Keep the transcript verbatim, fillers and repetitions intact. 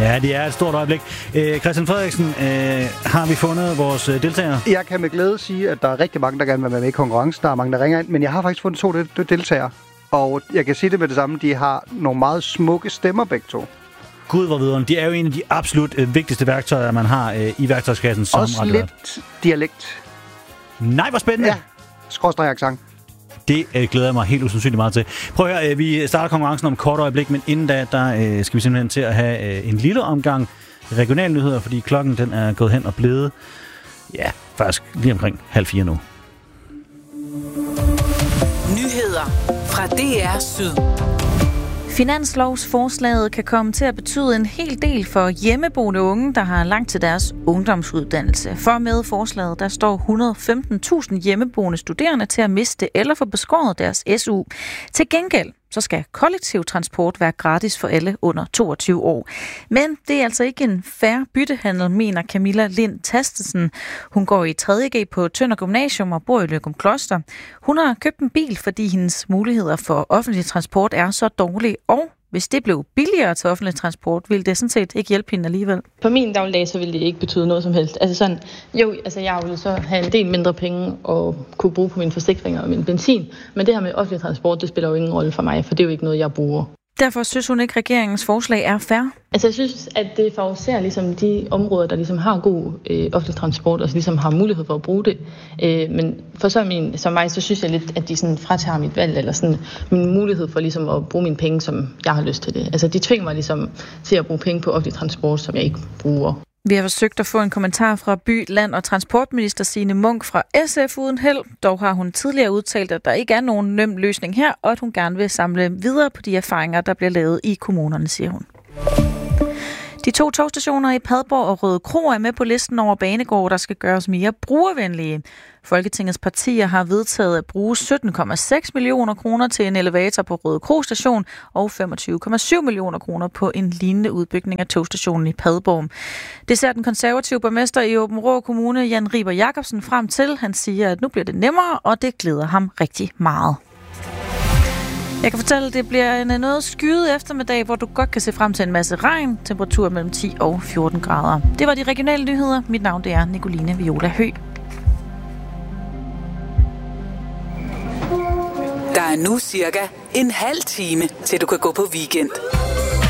Ja, det er et stort øjeblik. Øh, Christian Frederiksen, øh, har vi fundet vores øh, deltagere? Jeg kan med glæde sige, at der er rigtig mange, der gerne vil være med i konkurrencen. Der er mange, der ringer ind, men jeg har faktisk fundet to del- deltagere. Og jeg kan sige det med det samme, de har nogle meget smukke stemmer begge to. Gud, hvor videre. De er jo en af de absolut øh, vigtigste værktøjer, man har øh, i værktøjskassen som også radiovært. Lidt dialekt. Nej, hvor spændende. Ja, skråstreg accent. Det øh, glæder jeg mig helt usandsynligt meget til. Prøv at høre, øh, vi starter konkurrencen om et kort øjeblik, men inden da, der øh, skal vi simpelthen til at have øh, en lille omgang regionale nyheder, fordi klokken den er gået hen og blevet, ja, faktisk lige omkring halv fire nu. Nyheder fra D R Syd. Finanslovsforslaget kan komme til at betyde en hel del for hjemmeboende unge, der har langt til deres ungdomsuddannelse. For med forslaget, der står et hundrede og femten tusind hjemmeboende studerende til at miste eller få beskåret deres S U. Til gengæld så skal kollektiv transport være gratis for alle under toogtyve år. Men det er altså ikke en fair byttehandel, mener Camilla Lind Tastesen. Hun går i tredje G på Tønder Gymnasium og bor i Løgumkloster. Hun har købt en bil, fordi hendes muligheder for offentlig transport er så dårlige, og hvis det blev billigere til offentlig transport, ville det sådan set ikke hjælpe hende alligevel. På min dagligdag, så ville det ikke betyde noget som helst. Altså sådan, jo, altså jeg ville så have en del mindre penge og kunne bruge på mine forsikringer og min benzin. Men det her med offentlig transport, det spiller jo ingen rolle for mig, for det er jo ikke noget, jeg bruger. Derfor synes hun ikke, at regeringens forslag er fair. Altså jeg synes, at det favoriserer ligesom de områder, der ligesom har god øh, offentlig transport, og ligesom har mulighed for at bruge det. Øh, men for så min, som mig, så synes jeg lidt, at de sådan fratager mit valg, eller sådan min mulighed for ligesom at bruge mine penge, som jeg har lyst til det. Altså de tvinger mig ligesom til at bruge penge på offentlig transport, som jeg ikke bruger. Vi har forsøgt at få en kommentar fra by-, land- og transportminister Signe Munk fra S F uden held. Dog har hun tidligere udtalt, at der ikke er nogen nem løsning her, og at hun gerne vil samle videre på de erfaringer, der bliver lavet i kommunerne, siger hun. De to togstationer i Padborg og Røde Kro er med på listen over banegårde, der skal gøres mere brugervenlige. Folketingets partier har vedtaget at bruge sytten komma seks millioner kroner til en elevator på Røde Kro station og femogtyve komma syv millioner kroner på en lignende udbygning af togstationen i Padborg. Det ser den konservative borgmester i Aabenraa Kommune, Jan Riber Jacobsen, frem til. Han siger, at nu bliver det nemmere, og det glæder ham rigtig meget. Jeg kan fortælle, at det bliver en noget skyet eftermiddag, hvor du godt kan se frem til en masse regn. Temperatur mellem ti og fjorten grader. Det var de regionale nyheder. Mit navn det er Nicoline Viola Høgh. Der er nu cirka en halv time, til du kan gå på weekend.